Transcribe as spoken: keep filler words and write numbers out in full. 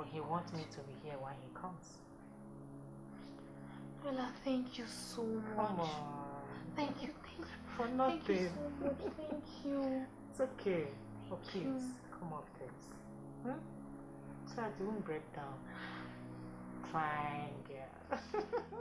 he wants me to be here when he comes. Bella, thank you so much. Come on. Thank you, thank you. For nothing. Thank you so much, thank you. It's okay. Thank Oh, please, you. come up, please. Hmm? So that you won't break down. Fine, girl.